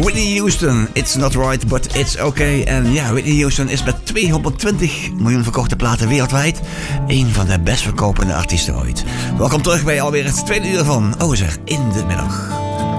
Whitney Houston, It's Not Right, But It's Okay. En ja, Whitney Houston is met 220 miljoen verkochte platen wereldwijd een van de best verkopende artiesten ooit. Welkom terug bij alweer het tweede uur van Ozer in de middag.